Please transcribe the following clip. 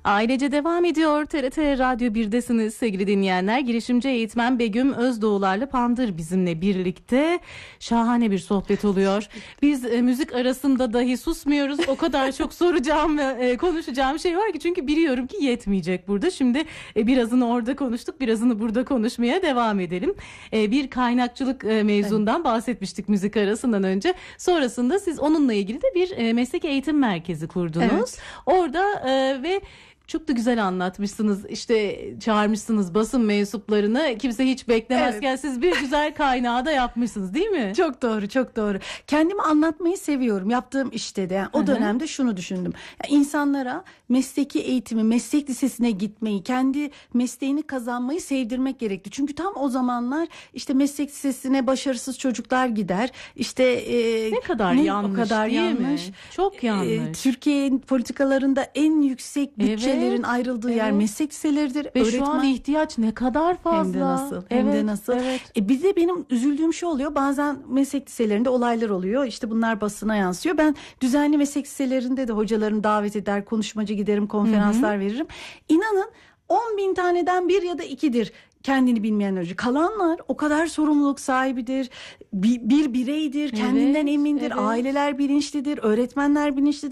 Ailece devam ediyor. TRT Radyo 1'desiniz sevgili dinleyenler. Girişimci eğitmen Begüm Özdoğular'la Pandır bizimle birlikte. Şahane bir sohbet oluyor. Biz müzik arasında dahi susmuyoruz. O kadar çok soracağım ve konuşacağım şey var ki, çünkü biliyorum ki yetmeyecek burada. Şimdi birazını orada konuştuk, birazını burada konuşmaya devam edelim. Bir kaynakçılık mezundan bahsetmiştik müzik arasından önce. Sonrasında siz onunla ilgili de bir meslek eğitim merkezi kurdunuz. Evet. Orada ve çok da güzel anlatmışsınız. İşte çağırmışsınız basın mensuplarını. Kimse hiç beklemezken siz bir güzel kaynağı da yapmışsınız, değil mi? Çok doğru, çok doğru. Kendimi anlatmayı seviyorum. Yaptığım işte de. Yani o dönemde şunu düşündüm. Yani insanlara mesleki eğitimi, meslek lisesine gitmeyi, kendi mesleğini kazanmayı sevdirmek gerekti. Çünkü tam o zamanlar işte meslek lisesine başarısız çocuklar gider. İşte ne kadar yanlış, o kadar değil yanlış. Mi? Çok yanlış. Türkiye'nin politikalarında en yüksek bütçelerin ayrıldığı yer meslek liseleridir. Ve şu an ihtiyaç ne kadar fazla. Hem de nasıl. Hem de nasıl. Evet. Bir de benim üzüldüğüm şey oluyor. Bazen meslek liselerinde olaylar oluyor. İşte bunlar basına yansıyor. Ben düzenli meslek liselerinde de hocalarım davet eder, konuşmacı giderim, konferanslar veririm. İnanın 10.000 taneden bir ya da ikidir kendini bilmeyen öğrenci. Kalanlar o kadar sorumluluk sahibidir. Bir bireydir, kendinden emindir, aileler bilinçlidir, öğretmenler bilinçlidir.